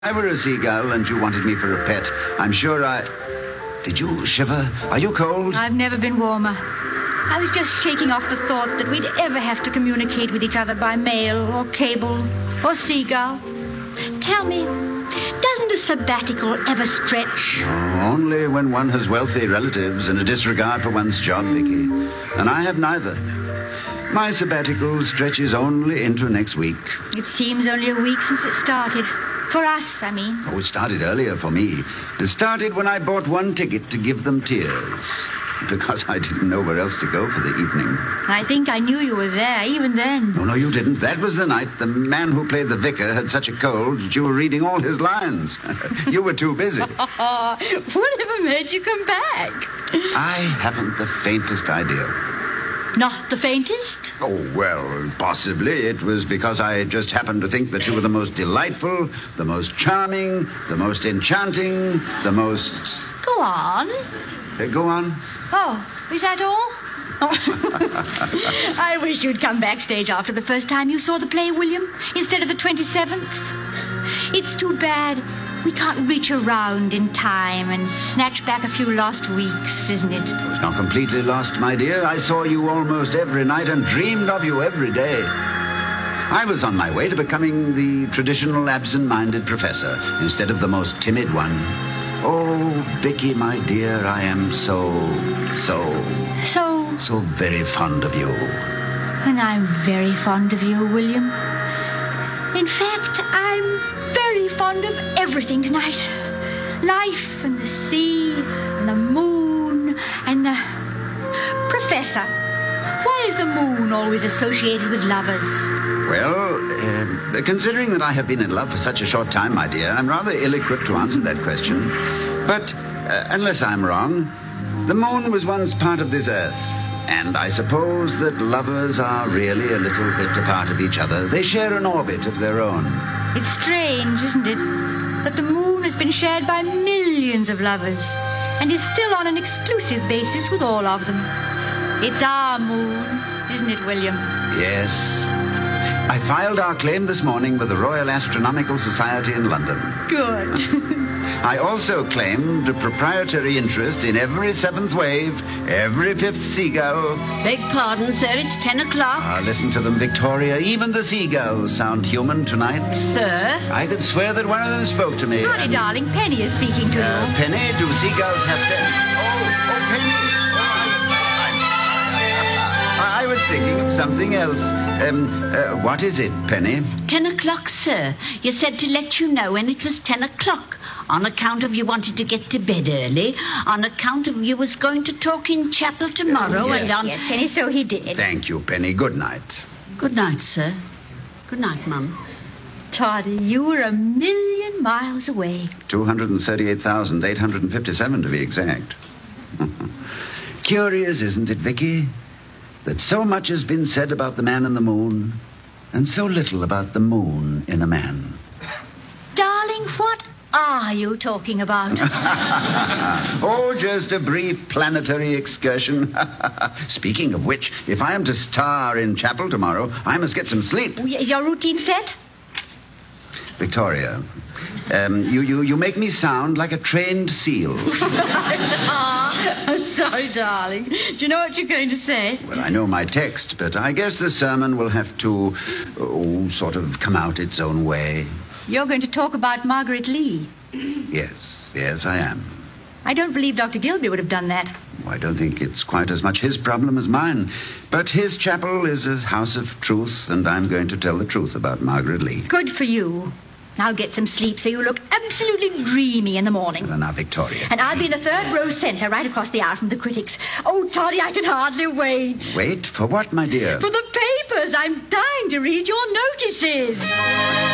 I were a seagull and you wanted me for a pet, I'm sure I... Did you shiver? Are you cold? I've never been warmer. I was just shaking off the thought that we'd ever have to communicate with each other by mail or cable or seagull. Tell me, doesn't a sabbatical ever stretch? Oh, only when one has wealthy relatives and a disregard for one's job, Vicky. And I have neither. My sabbatical stretches only into next week. It seems only a week since it started. For us, I mean. Oh, it started earlier for me. It started when I bought one ticket to give them tears. Because I didn't know where else to go for the evening. I think I knew you were there, even then. No, you didn't. That was the night the man who played the vicar had such a cold that you were reading all his lines. You were too busy. Whatever made you come back? I haven't the faintest idea. Not the faintest? Oh, well, possibly. It was because I just happened to think that you were the most delightful, the most charming, the most enchanting, the most... Go on. Go on. Oh, is that all? Oh. I wish you'd come backstage after the first time you saw the play, William, instead of the 27th. It's too bad we can't reach around in time and snatch back a few lost weeks, isn't it? It's not completely lost, my dear. I saw you almost every night and dreamed of you every day. I was on my way to becoming the traditional absent-minded professor instead of the most timid one. Oh, Vicky, my dear, I am so very fond of you. And I'm very fond of you, William. In fact, I'm very fond of everything tonight. Life and the sea and the moon and the... Professor, why is the moon always associated with lovers? Well, considering that I have been in love for such a short time, my dear, I'm rather ill-equipped to answer that question. But, unless I'm wrong, the moon was once part of this earth. And I suppose that lovers are really a little bit a part of each other. They share an orbit of their own. It's strange, isn't it, that the moon has been shared by millions of lovers and is still on an exclusive basis with all of them. It's our moon, isn't it, William? Yes. I filed our claim this morning with the Royal Astronomical Society in London. Good. I also claimed a proprietary interest in every seventh wave, every fifth seagull. Beg pardon, sir, it's 10 o'clock. Listen to them, Victoria. Even the seagulls sound human tonight. Sir? I could swear that one of them spoke to me. Sorry, darling, Penny is speaking to you. Penny, do seagulls have sense? Oh, Penny. I was thinking of something else. What is it, Penny? 10 o'clock, sir. You said to let you know when it was 10 o'clock. On account of you wanted to get to bed early. On account of you was going to talk in chapel tomorrow. Yes. And on... Yes, Penny, so he did. Thank you, Penny. Good night. Good night, sir. Good night, Mum. Toddy, you were 1,000,000 miles away. 238,857 to be exact. Curious, isn't it, Vicky? That so much has been said about the man in the moon, and so little about the moon in a man. Darling, what are you talking about? Oh, just a brief planetary excursion. Speaking of which, if I am to star in chapel tomorrow, I must get some sleep. Is your routine set? Victoria, you make me sound like a trained seal. I'm sorry, darling. Do you know what you're going to say? Well, I know my text, but I guess the sermon will have to, sort of come out its own way. You're going to talk about Margaret Lee. Yes, I am. I don't believe Dr. Gilby would have done that. I don't think it's quite as much his problem as mine. But his chapel is a house of truth, and I'm going to tell the truth about Margaret Lee. Good for you. Now get some sleep so you look absolutely dreamy in the morning. Well, now, Victoria. And I'll be in the third row centre right across the aisle from the critics. Oh, Toddy, I can hardly wait. Wait? For what, my dear? For the papers. I'm dying to read your notices.